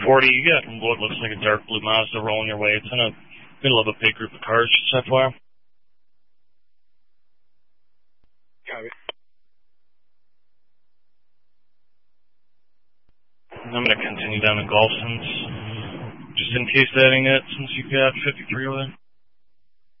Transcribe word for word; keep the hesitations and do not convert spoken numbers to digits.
forty, you got what looks like a dark blue Mazda rolling your way. It's in the middle of a big group of cars, just F Y I. Copy. I'm going to continue down to Golston's, just in case adding it, since you've got fifty-three over there.